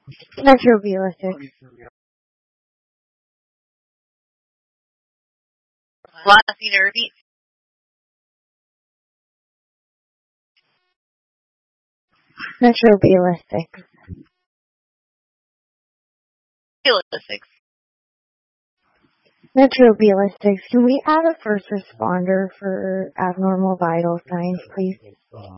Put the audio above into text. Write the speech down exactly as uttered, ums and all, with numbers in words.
Metro realistic. Velocity to repeat. Metro realistic. Realistics. Metro realistic. Can we add a first responder for abnormal vital signs, please?